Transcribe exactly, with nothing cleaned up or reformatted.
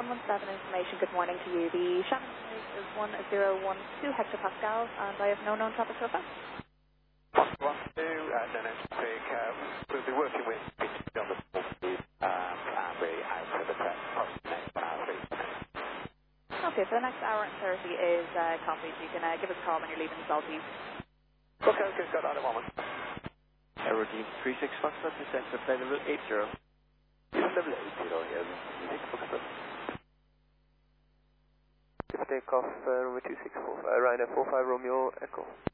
one one seven information, good morning to you. The Shannon noise is one zero one two hectopascals, and I have no known traffic so far. one two, uh, no, no traffic. Uh, we'll be working with on the full speed, um, and we're out for the press probably the next one hour, three minutes. Okay, so the next hour and thirty is uh, coffee, so you can uh, give us a call when you're leaving Salties. Okay, okay, got that in a moment. Aeroteam three six Foxtrot, descent for flight level eight zero. Level eight zero here, six Foxtrot. Take off uh, runway two six four, uh, Ryanair four five Romeo Echo.